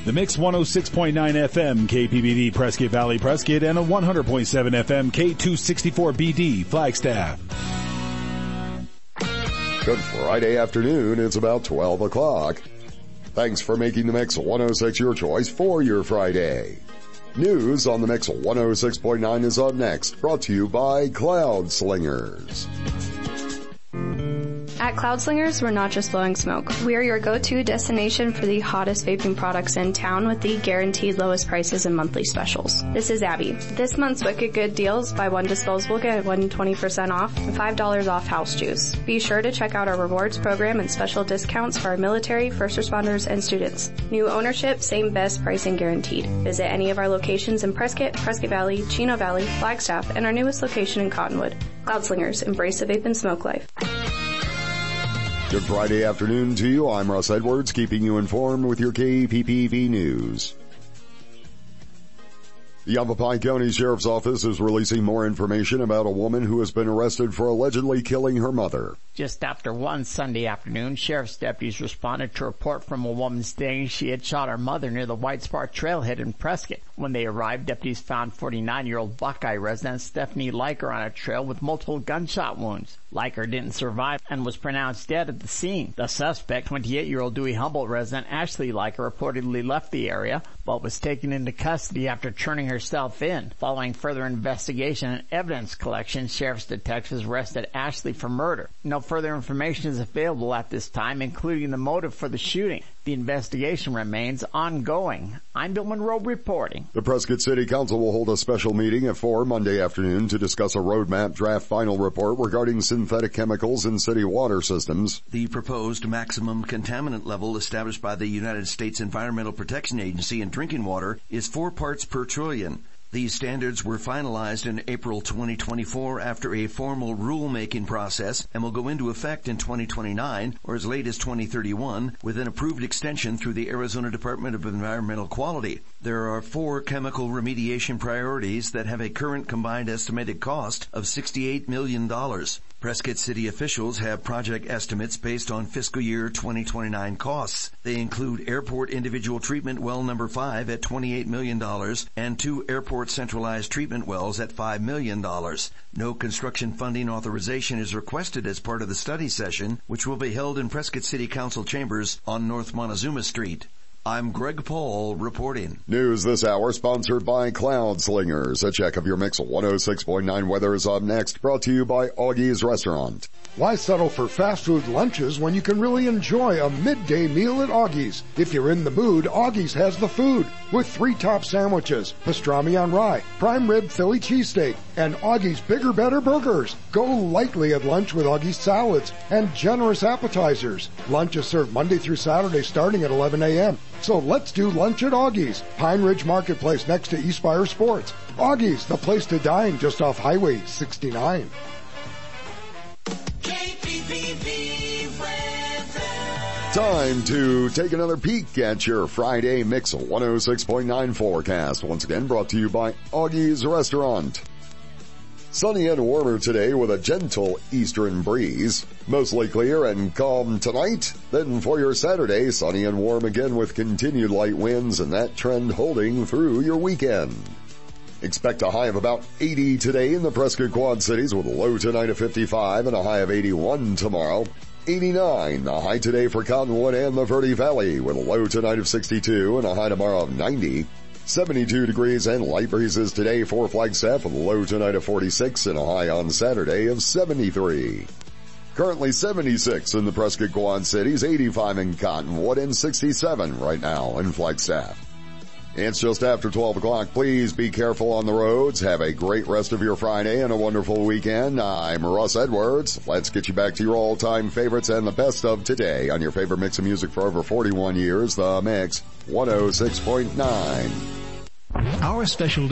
The Mix 106.9 FM KPBD Prescott Valley Prescott and a 100.7 FM K264BD Flagstaff. Good Friday afternoon. It's about 12 o'clock. Thanks for making the Mix 106 your choice for your Friday. News on the Mix 106.9 is up next, brought to you by Cloud Slingers. At Cloud Slingers, we're not just blowing smoke. We are your go-to destination for the hottest vaping products in town with the guaranteed lowest prices and monthly specials. This is Abby. This month's Wicked Good deals: buy one disposable, get one 20% off, and $5 off house juice. Be sure to check out our rewards program and special discounts for our military, first responders, and students. New ownership, same best pricing guaranteed. Visit any of our locations in Prescott, Prescott Valley, Chino Valley, Flagstaff, and our newest location in Cottonwood. Cloud Slingers, embrace the vape and smoke life. Good Friday afternoon to you. I'm Russ Edwards, keeping you informed with your KPPV news. The Yavapai County Sheriff's Office is releasing more information about a woman who has been arrested for allegedly killing her mother. Just after 1 Sunday afternoon, sheriff's deputies responded to a report from a woman stating she had shot her mother near the White Spar Trailhead in Prescott. When they arrived, deputies found 49-year-old Buckeye resident Stephanie Liker on a trail with multiple gunshot wounds. Liker didn't survive and was pronounced dead at the scene. The suspect, 28-year-old Dewey Humboldt resident Ashley Liker, reportedly left the area, but was taken into custody after turning herself in. Following further investigation and evidence collection, sheriff's detectives arrested Ashley for murder. No further information is available at this time, including the motive for the shooting. The investigation remains ongoing. I'm Bill Monroe reporting. The Prescott City Council will hold a special meeting at 4 Monday afternoon to discuss a roadmap draft final report regarding synthetic chemicals in city water systems. The proposed maximum contaminant level established by the United States Environmental Protection Agency in drinking water is 4 parts per trillion. These standards were finalized in April 2024 after a formal rulemaking process and will go into effect in 2029 or as late as 2031 with an approved extension through the Arizona Department of Environmental Quality. There are 4 chemical remediation priorities that have a current combined estimated cost of $68 million. Prescott City officials have project estimates based on fiscal year 2029 costs. They include Airport Individual Treatment Well Number 5 at $28 million and 2 Airport Centralized Treatment Wells at $5 million. No construction funding authorization is requested as part of the study session, which will be held in Prescott City Council chambers on North Montezuma Street. I'm Greg Paul reporting. News this hour sponsored by Cloud Slingers. A check of your Mix 106.9 weather is up next, brought to you by Augie's Restaurant. Why settle for fast food lunches when you can really enjoy a midday meal at Augie's? If you're in the mood, Augie's has the food with 3 top sandwiches, pastrami on rye, prime rib Philly cheesesteak, and Augie's Bigger Better burgers. Go lightly at lunch with Augie's salads and generous appetizers. Lunch is served Monday through Saturday starting at 11 a.m. So let's do lunch at Augie's, Pine Ridge Marketplace next to Eastspire Sports. Augie's, the place to dine just off Highway 69. Time to take another peek at your Friday Mix 106.9 forecast. Once again, brought to you by Augie's Restaurant. Sunny and warmer today with a gentle eastern breeze. Mostly clear and calm tonight. Then for your Saturday, sunny and warm again with continued light winds and that trend holding through your weekend. Expect a high of about 80 today in the Prescott Quad Cities with a low tonight of 55 and a high of 81 tomorrow. 89, the high today for Cottonwood and the Verde Valley with a low tonight of 62 and a high tomorrow of 90. 72 degrees and light breezes today for Flagstaff with a low tonight of 46 and a high on Saturday of 73. Currently 76 in the Prescott Quad Cities, 85 in Cottonwood, and 67 right now in Flagstaff. It's just after 12 o'clock. Please be careful on the roads. Have a great rest of your Friday and a wonderful weekend. I'm Russ Edwards. Let's get you back to your all-time favorites and the best of today on your favorite mix of music for over 41 years, The Mix 106.9. Our special